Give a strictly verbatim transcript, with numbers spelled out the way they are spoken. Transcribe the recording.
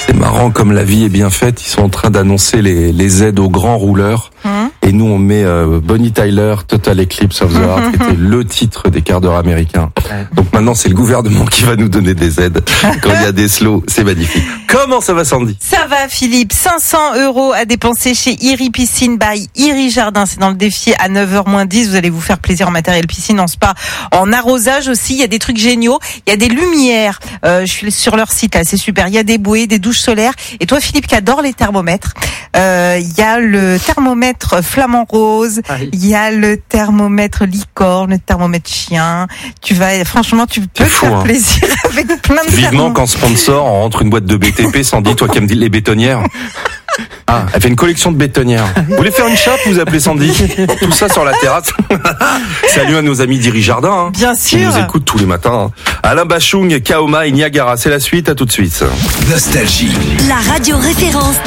C'est marrant comme la vie est bien faite. Ils sont en train d'annoncer les, les aides aux grands rouleurs. Mmh. Et nous, on met euh, Bonnie Tyler, Total Eclipse of the Heart, qui était le titre des quarts d'heure américains. Donc maintenant, c'est le gouvernement qui va nous donner des aides. Quand il y a des slows, c'est magnifique. Comment ça va, Sandy? Ça va, Philippe. cinq cents euros à dépenser chez Iri Piscine by Iri Jardin. C'est dans le défi à neuf heures moins dix. Vous allez vous faire plaisir en matériel piscine, en spa, en arrosage aussi. Il y a des trucs géniaux. Il y a des lumières. Euh, je suis sur leur site, là. C'est super. Il y a des bouées, des douches solaires. Et toi, Philippe, qui adore les thermomètres, euh, il y a le thermomètre flamant rose. Il y a le thermomètre licorne, le thermomètre chien. Tu vas, franchement, tu peux te fou, faire hein. plaisir avec plein de Vivement thermos. qu'en sponsor, on rentre une boîte de B T P, Sandy, toi qui aimes les bétonnières. Ah, elle fait une collection de bétonnières. Vous voulez faire une chape, vous appelez Sandy? Tout ça sur la terrasse. Salut à nos amis d'Iri Jardin. Hein, Bien sûr. Qui nous écoutent tous les matins. Alain Bachung, Kaoma et Niagara. C'est la suite, à tout de suite. Nostalgie. La radio référence